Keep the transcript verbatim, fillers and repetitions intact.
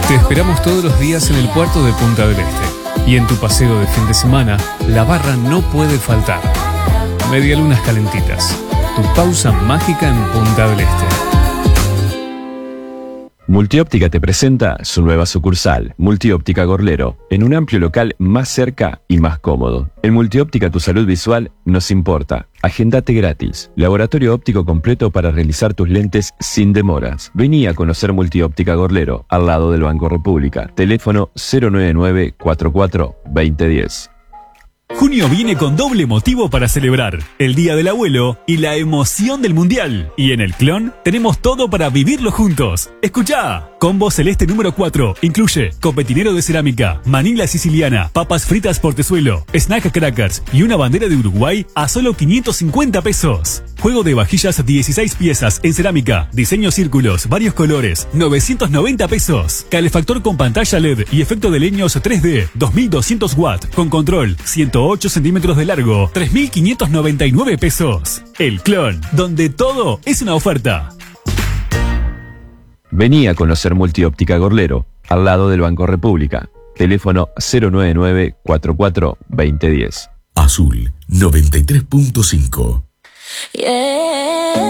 Te esperamos todos los días en el puerto de Punta del Este. Y en tu paseo de fin de semana, la barra no puede faltar. Medialunas calentitas. Tu pausa mágica en Punta del Este. Multióptica te presenta su nueva sucursal, Multióptica Gorlero, en un amplio local más cerca y más cómodo. En Multióptica tu salud visual nos importa. Agendate gratis. Laboratorio óptico completo para realizar tus lentes sin demoras. Vení a conocer Multióptica Gorlero, al lado del Banco República. Teléfono cero nueve nueve, cuatro cuatro, dos cero uno cero. Junio viene con doble motivo para celebrar, el Día del Abuelo y la emoción del Mundial. Y en el Clon tenemos todo para vivirlo juntos. ¡Escuchá! Combo Celeste número cuatro incluye copetinero de cerámica, manila siciliana, papas fritas portezuelo, snack crackers y una bandera de Uruguay a solo quinientos cincuenta pesos. Juego de vajillas dieciséis piezas en cerámica, diseño círculos, varios colores, novecientos noventa pesos. Calefactor con pantalla L E D y efecto de leños tres D, dos mil doscientos watts, con control, ciento ocho centímetros de largo, tres mil quinientos noventa y nueve pesos. El Clon, donde todo es una oferta. Vení a conocer Multióptica Gorlero, al lado del Banco República. Teléfono cero nueve nueve, cuatro cuatro, dos cero uno cero. Azul noventa y tres punto cinco. Yeah.